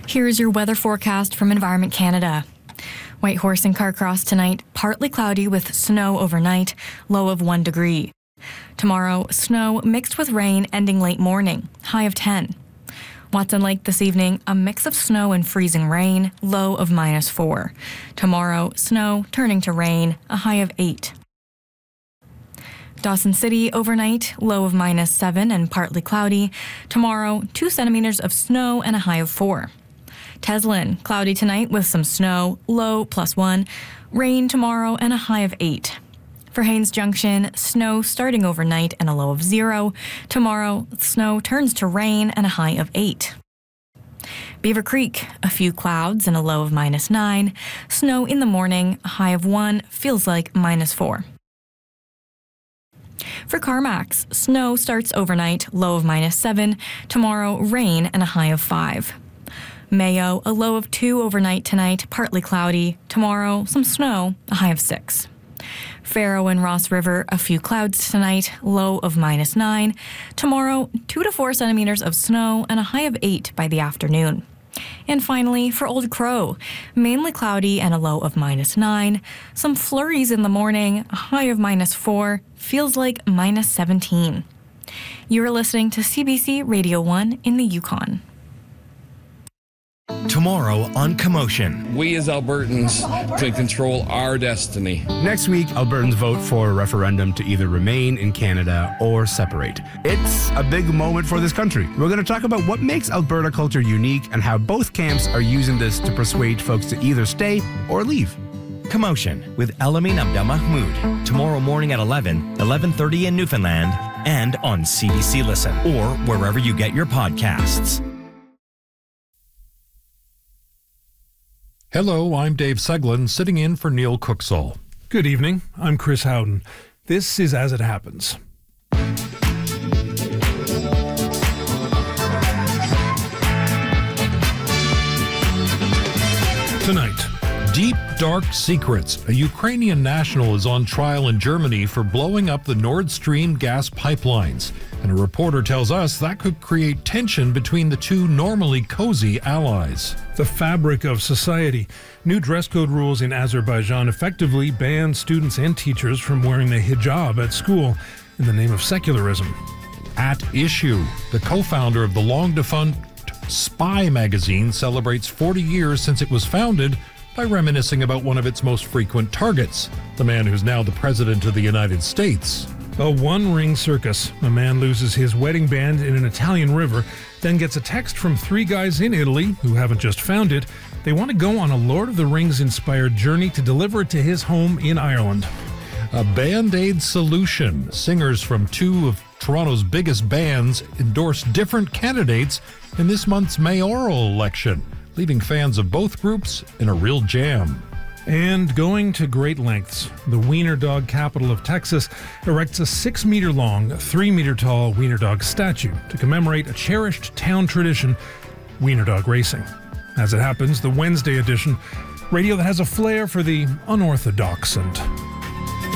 Here's your weather forecast from Environment Canada. Whitehorse and Carcross tonight, partly cloudy with snow overnight, low of 1 degree. Tomorrow, snow mixed with rain ending late morning, high of 10. Watson Lake this evening, a mix of snow and freezing rain, low of -4. Tomorrow, snow turning to rain, a high of 8. Dawson City overnight, low of -7 and partly cloudy. Tomorrow, 2 centimeters of snow and a high of 4. Teslin, cloudy tonight with some snow, low +1. Rain tomorrow and a high of 8. For Haines Junction, snow starting overnight and a low of 0. Tomorrow, snow turns to rain and a high of 8. Beaver Creek, a few clouds and a low of -9. Snow in the morning, a high of 1, feels like -4. For Carmacks, snow starts overnight, low of -7. Tomorrow, rain and a high of 5. Mayo, a low of 2 overnight tonight, partly cloudy. Tomorrow, some snow, a high of 6. Faro and Ross River, a few clouds tonight, low of -9. Tomorrow, 2 to 4 centimeters of snow and a high of 8 by the afternoon. And finally, for Old Crow, mainly cloudy and a low of -9. Some flurries in the morning, a high of -4, feels like -17. You're listening to CBC Radio 1 in the Yukon. Tomorrow on Commotion. We as Albertans can control our destiny. Next week, Albertans vote for a referendum to either remain in Canada or separate. It's a big moment for this country. We're going to talk about what makes Alberta culture unique and how both camps are using this to persuade folks to either stay or leave. Commotion with Elamin Abdelmahmoud. Tomorrow morning at 11:30 in Newfoundland, and on CBC Listen or wherever you get your podcasts. Hello, I'm Dave Seglin, sitting in for Neil Cooksall. Good evening, I'm Chris Howden. This is As It Happens. Tonight, deep, dark secrets. A Ukrainian national is on trial in Germany for blowing up the Nord Stream gas pipelines. And a reporter tells us that could create tension between the two normally cozy allies. The fabric of society. New dress code rules in Azerbaijan effectively ban students and teachers from wearing the hijab at school in the name of secularism. At Issue, the co-founder of the long-defunct Spy magazine celebrates 40 years since it was founded by reminiscing about one of its most frequent targets, the man who's now the President of the United States. A one-ring circus. A man loses his wedding band in an Italian river, then gets a text from 3 guys in Italy who haven't just found it. They want to go on a Lord of the Rings-inspired journey to deliver it to his home in Ireland. A Band-Aid solution. Singers from 2 of Toronto's biggest bands endorsed different candidates in this month's mayoral election, leaving fans of both groups in a real jam. And going to great lengths, the Wiener Dog capital of Texas erects a 6-meter-long, 3-meter-tall Wiener Dog statue to commemorate a cherished town tradition, Wiener Dog racing. As it happens, the Wednesday edition, radio that has a flair for the unorthodox and